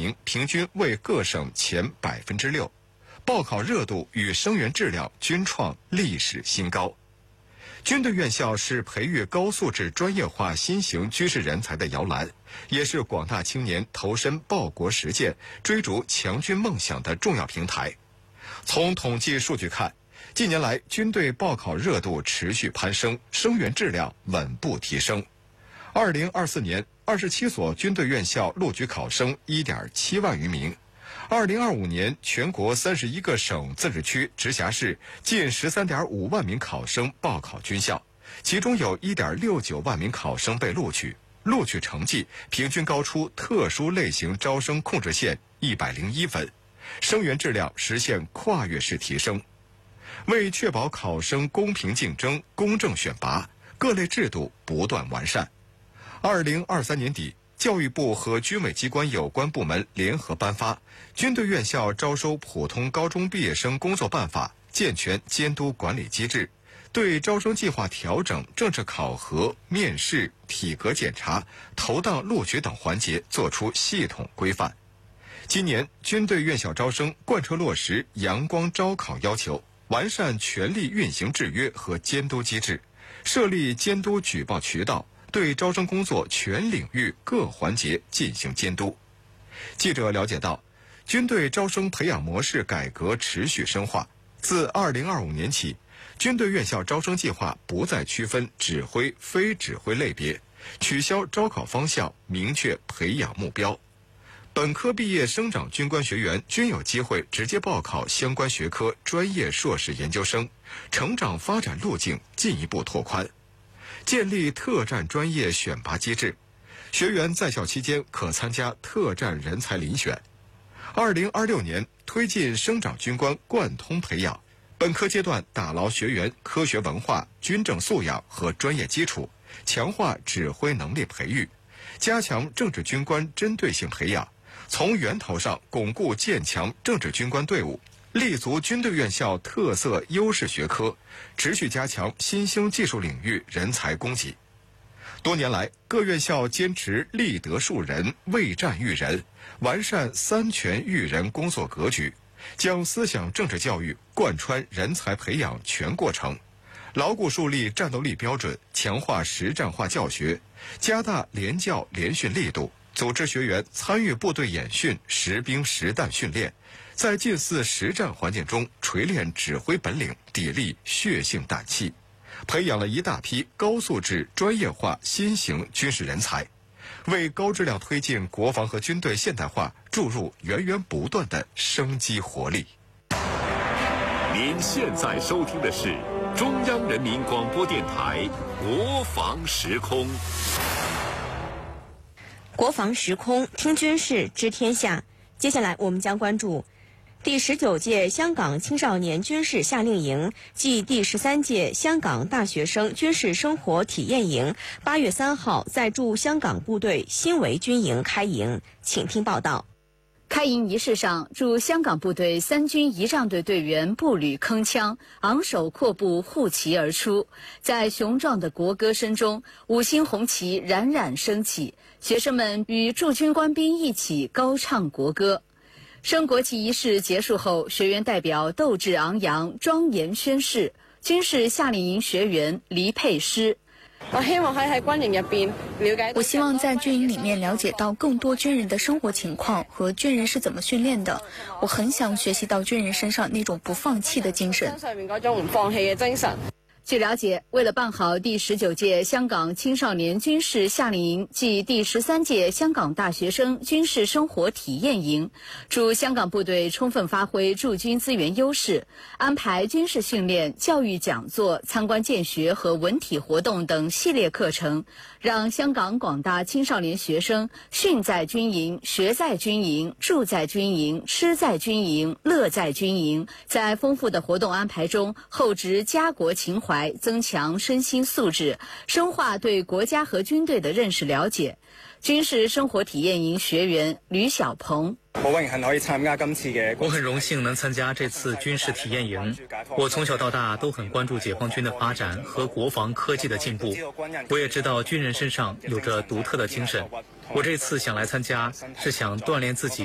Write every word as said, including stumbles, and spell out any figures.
名平均位各省前百分之六，报考热度与生源质量均创历史新高。军队院校是培育高素质专业化新型军事人才的摇篮，也是广大青年投身报国实践、追逐强军梦想的重要平台。从统计数据看，近年来军队报考热度持续攀升，生源质量稳步提升。二零二四年，二十七所军队院校录取考生 一点七万余名。二零二五年，全国三十一个省、自治区、直辖市近 十三点五万名考生报考军校，其中有 一点六九万名考生被录取，录取成绩平均高出特殊类型招生控制线一百零一分，生源质量实现跨越式提升。为确保考生公平竞争、公正选拔，各类制度不断完善。二零二三年底，教育部和军委机关有关部门联合颁发《军队院校招收普通高中毕业生工作办法》，健全监督管理机制，对招生计划调整、政治考核、面试、体格检查、投档录取等环节作出系统规范。今年，军队院校招生贯彻落实阳光招考要求，完善权力运行制约和监督机制，设立监督举报渠道，对招生工作全领域各环节进行监督。记者了解到，军队招生培养模式改革持续深化。自二零二五年起，军队院校招生计划不再区分指挥、非指挥类别，取消招考方向，明确培养目标。本科毕业生长军官学员均有机会直接报考相关学科专业硕士研究生，成长发展路径进一步拓宽。建立特战专业选拔机制，学员在校期间可参加特战人才遴选。二零二六年推进生长军官贯通培养，本科阶段打牢学员科学文化、军政素养和专业基础，强化指挥能力培育，加强政治军官针对性培养，从源头上巩固建强政治军官队伍，立足军队院校特色优势学科，持续加强新兴技术领域人才供给。多年来，各院校坚持立德树人、为战育人，完善三权育人工作格局，将思想政治教育贯穿人才培养全过程，牢固树立战斗力标准，强化实战化教学，加大联教联训力度，组织学员参与部队演训、实兵实弹训练，在近似实战环境中锤炼指挥本领，砥砺血性胆气，培养了一大批高素质专业化新型军事人才，为高质量推进国防和军队现代化注入源源不断的生机活力。 您现在收听的是中央人民广播电台国防时空。 国防时空，听军事，知天下。接下来我们将关注第十九届香港青少年军事夏令营暨第十三届香港大学生军事生活体验营，八月三号在驻香港部队新围军营开营，请听报道。 开营仪式上，驻香港部队三军仪仗队队员步履铿锵，昂首阔步护旗而出，在雄壮的国歌声中，五星红旗冉冉升起，学生们与驻军官兵一起高唱国歌。升国旗仪式结束后，学员代表斗志昂扬，庄严宣誓。军事夏令营学员黎佩诗， 我希望喺喺軍營入邊了解。 我希望在军营里面了解到更多军人的生活情况和军人是怎么训练的。我很想学习到军人身上那種不放棄的精神。 身上面嗰種唔放棄嘅精神。 据了解，为了办好第十九届香港青少年军事夏令营暨第十三届香港大学生军事生活体验营，驻香港部队充分发挥驻军资源优势，安排军事训练、教育讲座、参观见学和文体活动等系列课程，让香港广大青少年学生训在军营、学在军营、住在军营、吃在军营、乐在军营，在丰富的活动安排中厚植家国情怀，增强身心素质，深化对国家和军队的认识了解。军事生活体验营学员吕小鹏， 好榮幸可以參加今次嘅。 我很榮幸能參加這次軍事體驗營。我從小到大都很關注解放軍的發展和國防科技的進步。我也知道軍人身上有着獨特的精神。我這次想來參加，是想鍛鍊自己